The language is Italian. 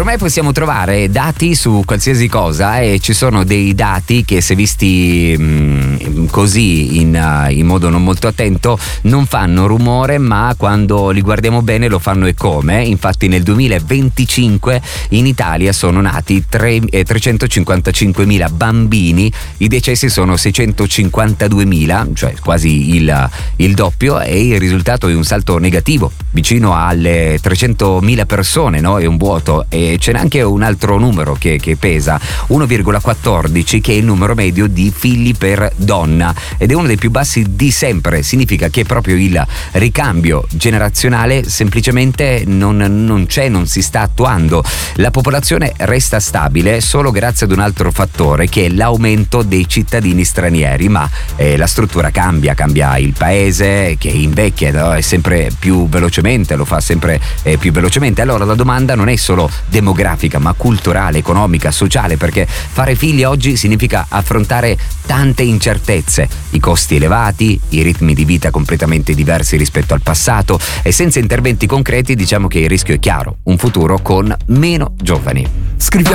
Ormai possiamo trovare dati su qualsiasi cosa e ci sono dei dati che, se visti così in modo non molto attento, non fanno rumore, ma quando li guardiamo bene lo fanno e come. Infatti nel 2025 in Italia sono nati 355.000 bambini, i decessi sono 652.000, cioè quasi il doppio, e il risultato è un salto negativo vicino alle 300.000 persone, no? È un vuoto. E c'è anche un altro numero che pesa, 1,14, che è il numero medio di figli per donna, ed è uno dei più bassi di sempre. Significa che proprio il ricambio generazionale semplicemente non c'è, non si sta attuando. La popolazione resta stabile solo grazie ad un altro fattore, che è l'aumento dei cittadini stranieri, ma la struttura cambia il paese, che invecchia, no? È sempre più velocemente, lo fa sempre più velocemente. Allora la domanda non è solo demografica, ma culturale, economica, sociale, perché fare figli oggi significa affrontare tante incertezze, i costi elevati, i ritmi di vita completamente diversi rispetto al passato, e senza interventi concreti diciamo che il rischio è chiaro: un futuro con meno giovani. Scriviamo